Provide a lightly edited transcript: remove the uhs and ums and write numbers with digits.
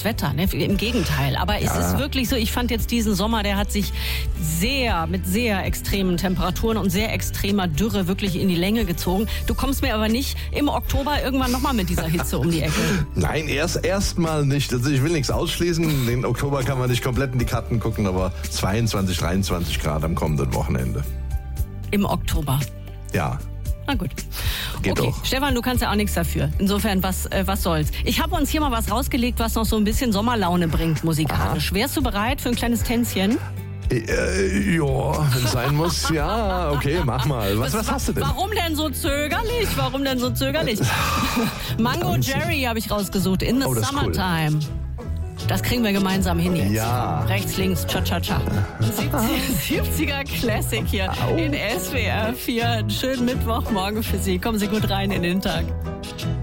Wetter, ne? Im Gegenteil. Aber es ist wirklich so, ich fand jetzt diesen Sommer, der hat sich mit sehr extremen Temperaturen und sehr extremer Dürre wirklich in die Länge gezogen. Du kommst mir aber nicht im Oktober irgendwann nochmal mit dieser Hitze um die Ecke. Nein, erstmal nicht. Also ich will nichts ausschließen. Den Oktober kann man nicht komplett in die Karten gucken, aber 22, 23 Grad am kommenden Wochenende. Im Oktober? Ja. Na gut. Geht okay, doch. Stefan, du kannst ja auch nichts dafür. Insofern, was soll's. Ich habe uns hier mal was rausgelegt, was noch so ein bisschen Sommerlaune bringt musikalisch. Wärst du bereit für ein kleines Tänzchen? Ja, wenn es sein muss, ja, okay, mach mal. Was hast du denn? Warum denn so zögerlich? Mango Jerry habe ich rausgesucht. In the das ist Summertime. Cool. Das kriegen wir gemeinsam hin jetzt. Ja. Rechts, links, cha-cha-cha. 70er Classic hier in SWR 4. Einen schönen Mittwochmorgen für Sie. Kommen Sie gut rein in den Tag.